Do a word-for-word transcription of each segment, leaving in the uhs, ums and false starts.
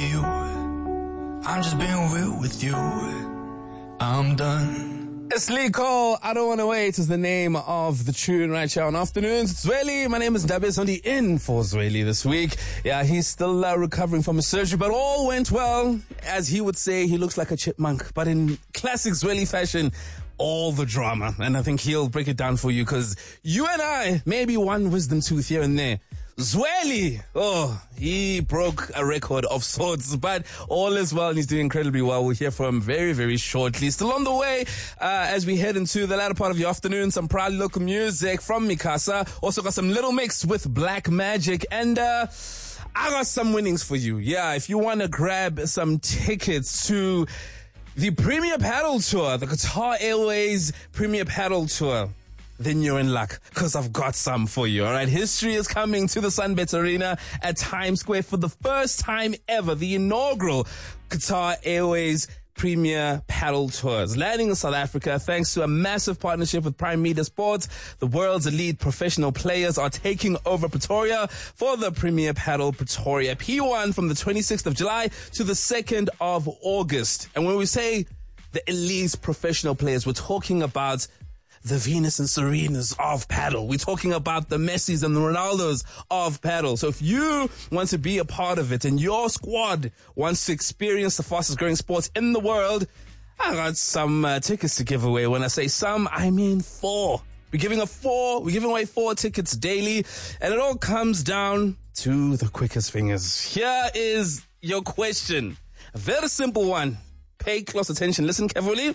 be you. I'm just being real with you. I'm done. It's Lee Cole, I Don't Wanna Wait is the name of the tune right here on Afternoons. Zweli, my name is Dabis, on the in for Zweli this week. Yeah, he's still uh, recovering from his surgery, but all went well. As he would say, he looks like a chipmunk, but in classic Zweli fashion, all the drama. And I think he'll break it down for you, because you and I, maybe one wisdom tooth here and there. Zweli, oh, he broke a record of sorts, but all is well and he's doing incredibly well. We'll hear from him very, very shortly. Still on the way, uh, as we head into the latter part of the afternoon, some proud local music from Mikasa. Also got some Little Mix with Black Magic, and, uh, I got some winnings for you. Yeah, if you want to grab some tickets to the Premier Paddle Tour, the Qatar Airways Premier Paddle Tour, then you're in luck, because I've got some for you, all right? History is coming to the Sunbet Arena at Times Square for the first time ever. The inaugural Qatar Airways Premier Paddle Tours, landing in South Africa thanks to a massive partnership with Prime Media Sports. The world's elite professional players are taking over Pretoria for the Premier Paddle Pretoria P one from the twenty-sixth of July to the second of August. And when we say the elite professional players, we're talking about the Venus and Serenas of paddle. We're talking about the Messis and the Ronaldos of paddle. So if you want to be a part of it and your squad wants to experience the fastest growing sports in the world, I got some uh, tickets to give away. When I say some, I mean four. We're giving a four. We're giving away four tickets daily, and it all comes down to the quickest fingers. Here is your question. A very simple one. Pay close attention. Listen carefully.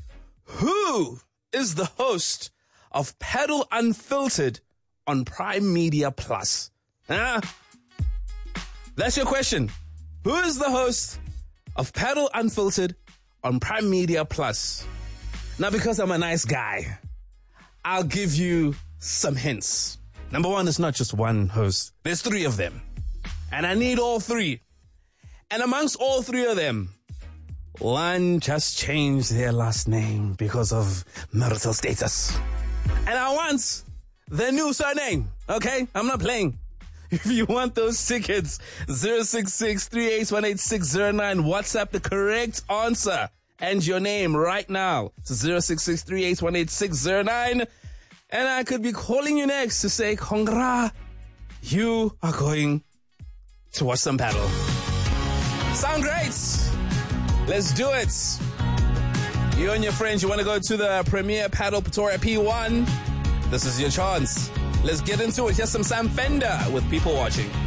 Who is the host of Paddle Unfiltered on Prime Media Plus? Ah, that's your question. Who is the host of Paddle Unfiltered on Prime Media Plus? Now, because I'm a nice guy, I'll give you some hints. Number one, it's not just one host. There's three of them. And I need all three. And amongst all three of them, one just changed their last name because of marital status. And I want their new surname, okay? I'm not playing. If you want those tickets, zero six six, three eight one, eight six zero nine, WhatsApp the correct answer and your name right now to zero six six, three eight one, eight six zero nine. And I could be calling you next to say, congra, you are going to watch some paddle. Sound great? Let's do it. You and your friends, you want to go to the Premier Paddle Pretoria P one? This is your chance. Let's get into it. Here's some Sam Fender with People Watching.